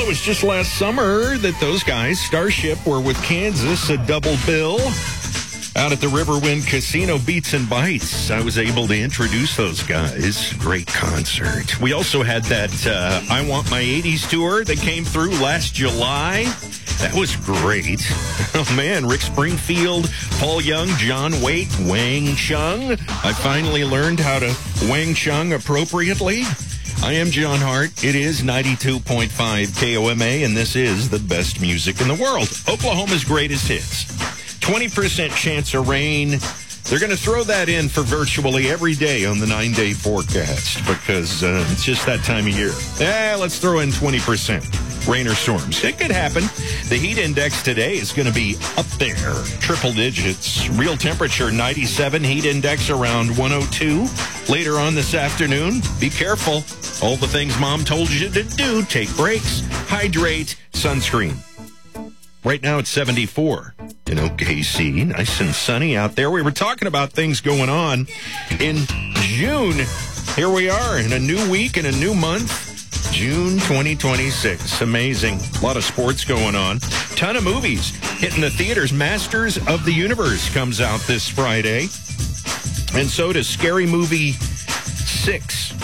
it was just last summer that those guys, Starship, were with Kansas, a double bill. Out at the Riverwind Casino Beats and Bites, I was able to introduce those guys. Great concert. We also had that I Want My 80s tour that came through last July. That was great. Oh, man, Rick Springfield, Paul Young, John Waite, Wang Chung. I finally learned how to Wang Chung appropriately. I am John Hart. It is 92.5 KOMA, and this is the best music in the world. Oklahoma's greatest hits. 20% chance of rain. They're going to throw that in for virtually every day on the 9-day forecast because it's just that time of year. Let's throw in 20%. Rain or storms. It could happen. The heat index today is going to be up there. Triple digits. Real temperature 97. Heat index around 102. Later on this afternoon, be careful. All the things Mom told you to do. Take breaks. Hydrate. Sunscreen. Right now it's 74 in OKC. Nice and sunny out there. We were talking about things going on in June. Here we are in a new week and a new month. June 2026. Amazing. A lot of sports going on. Ton of movies hitting the theaters. Masters of the Universe comes out this Friday. And so does Scary Movie 6.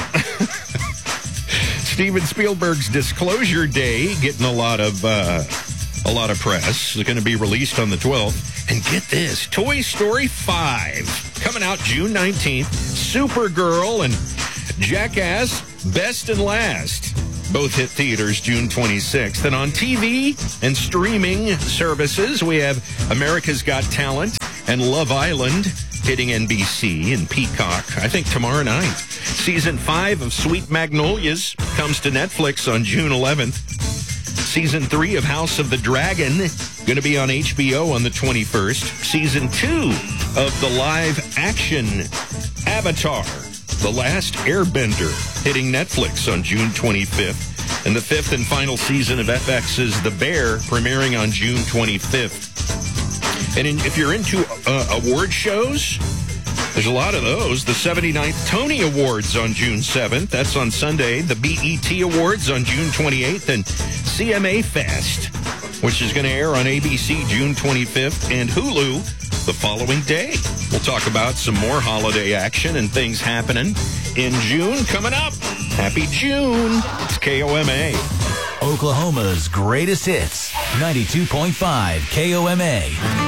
Steven Spielberg's Disclosure Day getting a lot of press. It's going to be released on the 12th. And get this, Toy Story 5 coming out June 19th. Supergirl and Jackass Best and Last both hit theaters June 26th. And on TV and streaming services, we have America's Got Talent and Love Island hitting NBC and Peacock, I think, tomorrow night. Season 5 of Sweet Magnolias comes to Netflix on June 11th. Season 3 of House of the Dragon, going to be on HBO on the 21st. Season 2 of the live-action Avatar, The Last Airbender, hitting Netflix on June 25th. And the 5th and final season of FX's The Bear, premiering on June 25th. And if you're into award shows, there's a lot of those. The 79th Tony Awards on June 7th. That's on Sunday. The BET Awards on June 28th. And CMA Fest, which is going to air on ABC June 25th and Hulu the following day. We'll talk about some more holiday action and things happening in June coming up. Happy June. It's KOMA. Oklahoma's greatest hits. 92.5 KOMA.